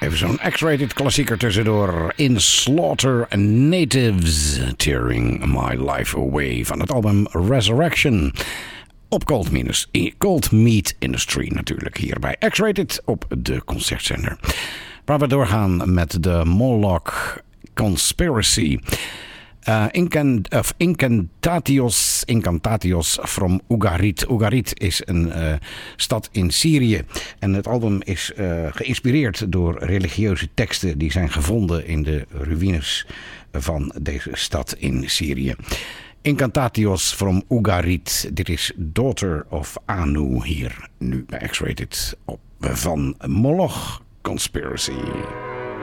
Even zo'n X-rated klassieker tussendoor. In Slaughter Natives, Tearing My Life Away van het album Resurrection. Op Cold Meat Industry natuurlijk, hier bij X-rated op de concertzender. Waar we doorgaan met de Moloch Conspiracy. Incantatios from Ugarit. Ugarit is een stad in Syrië. En het album is geïnspireerd door religieuze teksten die zijn gevonden in de ruïnes van deze stad in Syrië. Incantatios from Ugarit. Dit is Daughter of Anu hier nu bij X-rated van Moloch Conspiracy.